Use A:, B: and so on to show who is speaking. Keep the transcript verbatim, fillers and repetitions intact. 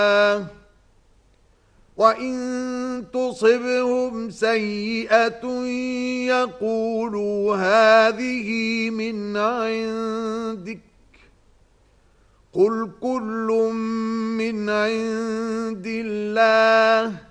A: وَإِن تُصِبْهُمْ سَيِّئَةٌ يَقُولُوا هَذِهِ مِنْ عِندِكَ قُلْ كُلٌّ مِنْ عِندِ اللَّهِ